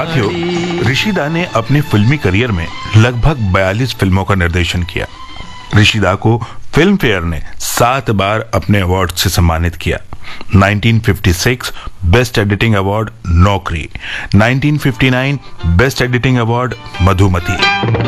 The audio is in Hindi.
साथियों, ऋषि दा ने अपने फिल्मी करियर में लगभग 42 फिल्मों का निर्देशन किया। ऋषि दा को फिल्म फेयर ने 7 बार अपने अवार्ड से सम्मानित किया। 1956 बेस्ट एडिटिंग अवार्ड नौकरी, 1959 बेस्ट एडिटिंग अवार्ड मधुमती।